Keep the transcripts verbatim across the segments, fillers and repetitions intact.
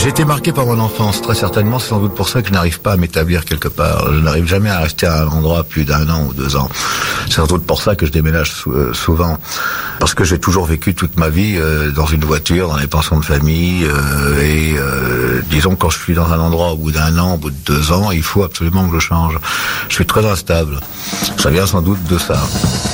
J'ai été marqué par mon enfance, très certainement. C'est sans doute pour ça que je n'arrive pas à m'établir quelque part. Je n'arrive jamais à rester à un endroit plus d'un an ou deux ans. C'est sans doute pour ça que je déménage sou- euh, souvent. Parce que j'ai toujours vécu toute ma vie euh, dans une voiture, dans les pensions de famille. Euh, et euh, disons, quand je suis dans un endroit au bout d'un an, au bout de deux ans, il faut absolument que je change. Je suis très instable. Ça vient sans doute de ça.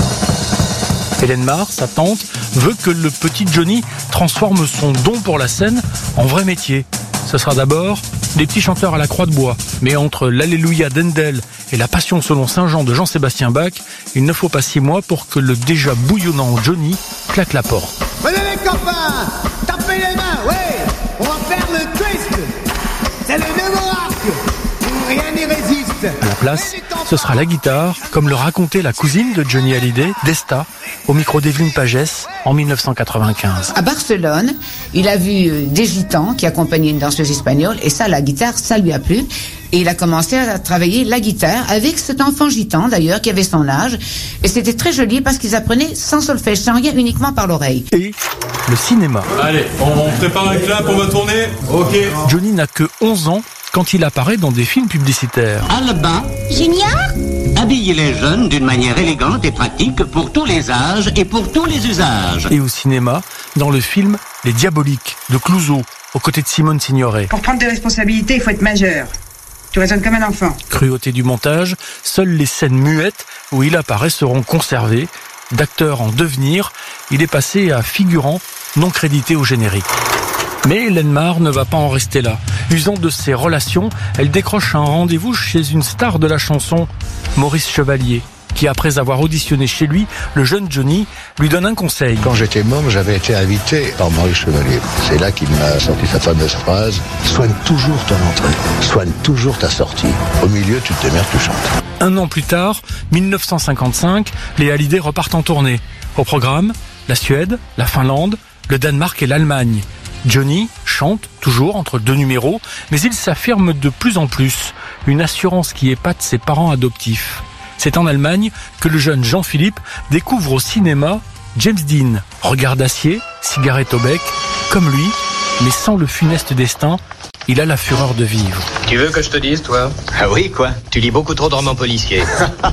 Hélène Marr, sa tante, veut que le petit Johnny transforme son don pour la scène en vrai métier. Ce sera d'abord des petits chanteurs à la croix de bois. Mais entre l'Alléluia d'Handel et la Passion selon Saint Jean de Jean-Sébastien Bach, il ne faut pas six mois pour que le déjà bouillonnant Johnny claque la porte. Venez les copains, tapez les mains, ouais, on va faire le twist. C'est le nouveau arc, rien n'y résiste. À la place, ce sera la guitare, comme le racontait la cousine de Johnny Hallyday, Desta, au micro d'Evelyne Pagès en dix-neuf cent quatre-vingt-quinze. À Barcelone, il a vu des gitans qui accompagnaient une danseuse espagnole, et ça, la guitare, ça lui a plu. Et il a commencé à travailler la guitare avec cet enfant gitan, d'ailleurs, qui avait son âge. Et c'était très joli parce qu'ils apprenaient sans solfège, sans rien, uniquement par l'oreille. Et le cinéma. Allez, on prépare un clap, on va tourner. Ok. Johnny n'a que onze ans quand il apparaît dans des films publicitaires. Alba Junior habille les jeunes d'une manière élégante et pratique pour tous les âges et pour tous les usages. Et au cinéma, dans le film Les Diaboliques de Clouzot, aux côtés de Simone Signoret. Pour prendre des responsabilités, il faut être majeur. Tu raisonnes comme un enfant. Cruauté du montage, seules les scènes muettes où il apparaît seront conservées. D'acteur en devenir, il est passé à figurant non crédité au générique. Mais Hélène Marr ne va pas en rester là. Usant de ses relations, elle décroche un rendez-vous chez une star de la chanson, Maurice Chevalier, qui, après avoir auditionné chez lui, le jeune Johnny lui donne un conseil. Quand j'étais môme, j'avais été invité par Maurice Chevalier. C'est là qu'il m'a sorti sa fameuse phrase « Soigne toujours ton entrée, soigne toujours ta sortie. Au milieu, tu te démerdes, tu chantes. » Un an plus tard, dix-neuf cent cinquante-cinq, les Hallyday repartent en tournée. Au programme, la Suède, la Finlande, le Danemark et l'Allemagne. Johnny chante toujours entre deux numéros, mais il s'affirme de plus en plus, une assurance qui épate ses parents adoptifs. C'est en Allemagne que le jeune Jean-Philippe découvre au cinéma James Dean, regard d'acier, cigarette au bec, comme lui, mais sans le funeste destin, il a la fureur de vivre. Tu veux que je te dise, toi? Ah oui, quoi? Tu lis beaucoup trop de romans policiers. Ah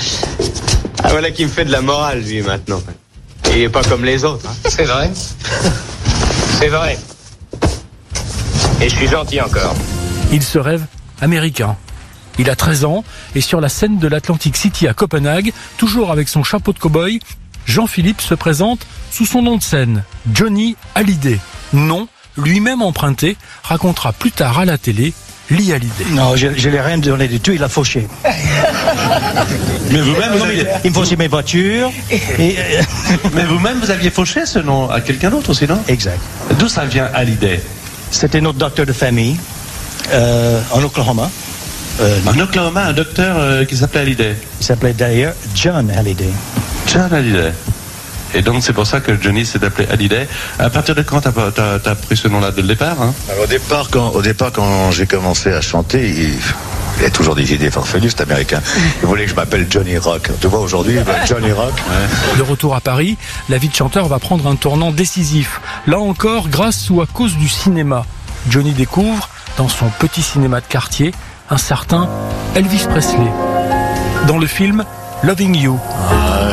voilà qui me fait de la morale, lui, maintenant. Il est pas comme les autres. Hein. C'est vrai. C'est vrai. Et je suis gentil encore. Il se rêve américain. Il a treize ans et sur la scène de l'Atlantic City à Copenhague, toujours avec son chapeau de cow-boy, Jean-Philippe se présente sous son nom de scène, Johnny Hallyday. Nom lui-même emprunté, racontera plus tard à la télé Lee Hallyday. Non, je ne l'ai rien donné du tout, il a fauché. Mais vous-même, vous aviez... il me fauchait mes voitures. Et... Mais vous-même, vous aviez fauché ce nom à quelqu'un d'autre aussi, non? Exact. D'où ça vient, Hallyday? C'était notre docteur de famille euh, en Oklahoma. Euh, en Oklahoma, un docteur euh, qui s'appelait Hallyday. Il s'appelait d'ailleurs John Hallyday. John Hallyday. Et donc c'est pour ça que Johnny s'est appelé Hallyday. À partir de quand t'as, t'as, t'as pris ce nom-là, dès le départ, hein? Alors, au départ, quand, au départ, quand j'ai commencé à chanter, il, il y a toujours des idées farfelues, cet américain. Il voulait que je m'appelle Johnny Rock. Tu vois, aujourd'hui, Johnny Rock. Ouais. De retour à Paris, la vie de chanteur va prendre un tournant décisif. Là encore, grâce ou à cause du cinéma. Johnny découvre, dans son petit cinéma de quartier, un certain Elvis Presley. Dans le film Loving You.